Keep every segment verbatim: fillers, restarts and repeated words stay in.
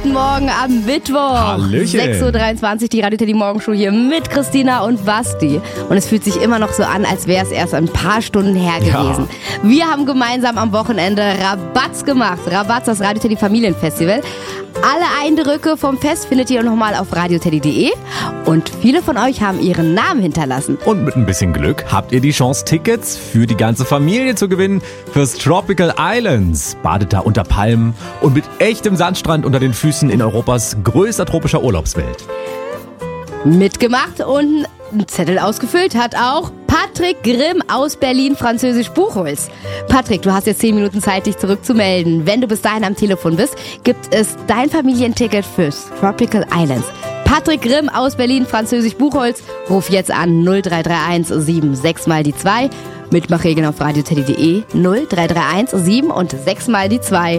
guten Morgen am Mittwoch. Hallöchen. sechs Uhr dreiundzwanzig, die Radio Teddy Morgenshow hier mit Christina und Basti. Und es fühlt sich immer noch so an, als wäre es erst ein paar Stunden her gewesen. Ja. Wir haben gemeinsam am Wochenende Rabatz gemacht. Rabatz, das Radio Teddy Familienfestival. Alle Eindrücke vom Fest findet ihr nochmal auf radioteddy punkt de und viele von euch haben ihren Namen hinterlassen. Und mit ein bisschen Glück habt ihr die Chance, Tickets für die ganze Familie zu gewinnen fürs Tropical Islands. Badet da unter Palmen und mit echtem Sandstrand unter den Füßen in Europas größter tropischer Urlaubswelt. Mitgemacht und einen Zettel ausgefüllt hat auch Patrick Grimm aus Berlin, Französisch Buchholz. Patrick, du hast jetzt zehn Minuten Zeit, dich zurückzumelden. Wenn du bis dahin am Telefon bist, gibt es dein Familienticket fürs Tropical Islands. Patrick Grimm aus Berlin, Französisch Buchholz, ruf jetzt an null drei drei eins sieben sechs mal die zwei. Mitmachregeln auf radioteddy punkt de null drei drei eins sieben und sechs mal die zwei.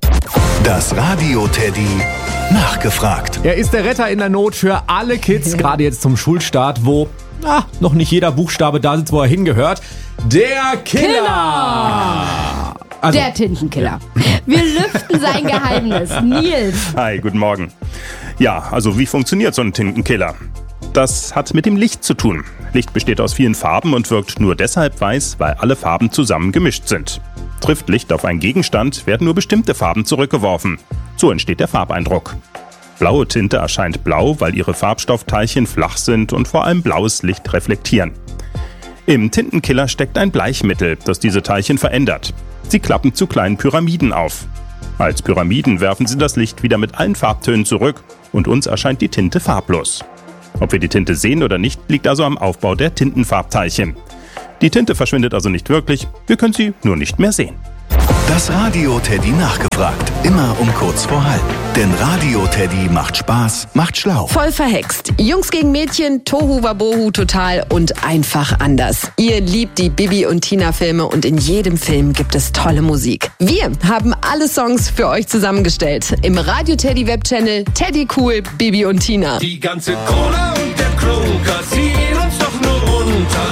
Das Radio Teddy nachgefragt. Er ist der Retter in der Not für alle Kids, gerade jetzt zum Schulstart, wo ah, noch nicht jeder Buchstabe da sitzt, wo er hingehört. Der Killer! Killer! Also, der Tintenkiller. Wir lüften sein Geheimnis. Nils. Hi, guten Morgen. Ja, also wie funktioniert so ein Tintenkiller? Das hat mit dem Licht zu tun. Licht besteht aus vielen Farben und wirkt nur deshalb weiß, weil alle Farben zusammen gemischt sind. Trifft Licht auf einen Gegenstand, werden nur bestimmte Farben zurückgeworfen. So entsteht der Farbeindruck. Blaue Tinte erscheint blau, weil ihre Farbstoffteilchen flach sind und vor allem blaues Licht reflektieren. Im Tintenkiller steckt ein Bleichmittel, das diese Teilchen verändert. Sie klappen zu kleinen Pyramiden auf. Als Pyramiden werfen sie das Licht wieder mit allen Farbtönen zurück und uns erscheint die Tinte farblos. Ob wir die Tinte sehen oder nicht, liegt also am Aufbau der Tintenfarbteilchen. Die Tinte verschwindet also nicht wirklich, wir können sie nur nicht mehr sehen. Das Radio Teddy nachgefragt. Immer um kurz vor halb. Denn Radio Teddy macht Spaß, macht schlau. Voll verhext. Jungs gegen Mädchen, Tohu Wabohu total und einfach anders. Ihr liebt die Bibi und Tina Filme und in jedem Film gibt es tolle Musik. Wir haben alle Songs für euch zusammengestellt. Im Radio Teddy Webchannel Teddy Cool, Bibi und Tina. Die ganze Cola und der Kroger ziehen uns doch nur runter.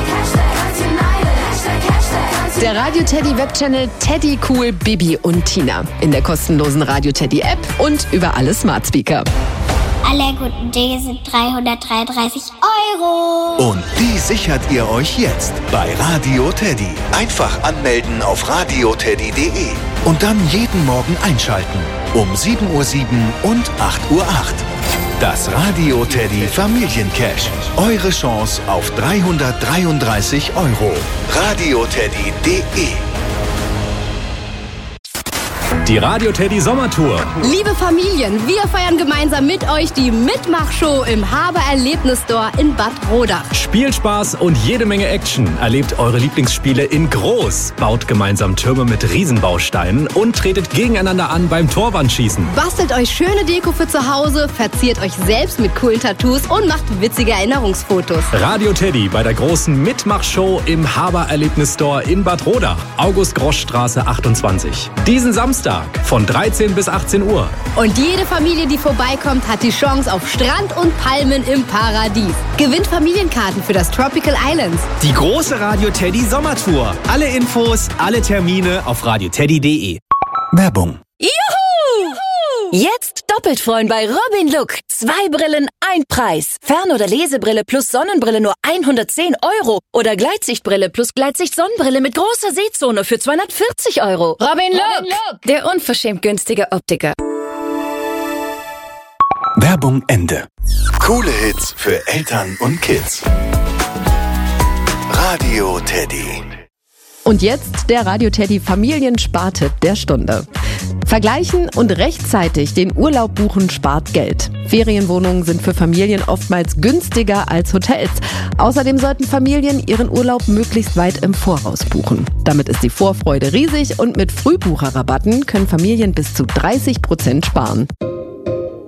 Der Radio Teddy Webchannel Teddy Cool, Bibi und Tina. In der kostenlosen Radio Teddy App und über alle Smart Speaker. Alle guten Dinge sind dreihundertdreiunddreißig Euro. Und die sichert ihr euch jetzt bei Radio Teddy. Einfach anmelden auf radioteddy punkt de und dann jeden Morgen einschalten. Um sieben Uhr sieben und acht Uhr acht. Das Radio Teddy Familiencash. Eure Chance auf dreihundertdreiunddreißig Euro. radioteddy punkt de. Die Radio Teddy Sommertour. Liebe Familien, wir feiern gemeinsam mit euch die Mitmachshow im Haber Erlebnis Store in Bad Rodach. Spielspaß und jede Menge Action. Erlebt eure Lieblingsspiele in groß. Baut gemeinsam Türme mit Riesenbausteinen und tretet gegeneinander an beim Torwandschießen. Bastelt euch schöne Deko für zu Hause, verziert euch selbst mit coolen Tattoos und macht witzige Erinnerungsfotos. Radio Teddy bei der großen Mitmachshow im Haber Erlebnis Store in Bad Rodach. August-Grosch-Straße achtundzwanzig. Diesen Samstag von dreizehn bis achtzehn Uhr. Und jede Familie, die vorbeikommt, hat die Chance auf Strand und Palmen im Paradies. Gewinnt Familienkarten für das Tropical Islands. Die große Radio Teddy Sommertour. Alle Infos, alle Termine auf radioteddy punkt de. Werbung. Juhu! Jetzt doppelt freuen bei Robin Look. Zwei Brillen, ein Preis. Fern- oder Lesebrille plus Sonnenbrille nur hundertzehn Euro. Oder Gleitsichtbrille plus Gleitsicht-Sonnenbrille mit großer Sehzone für zweihundertvierzig Euro. Robin Look, der unverschämt günstige Optiker. Werbung Ende. Coole Hits für Eltern und Kids. Radio Teddy. Und jetzt der Radio Teddy Familiensparte der Stunde. Vergleichen und rechtzeitig den Urlaub buchen spart Geld. Ferienwohnungen sind für Familien oftmals günstiger als Hotels. Außerdem sollten Familien ihren Urlaub möglichst weit im Voraus buchen. Damit ist die Vorfreude riesig und mit Frühbucherrabatten können Familien bis zu dreißig Prozent sparen.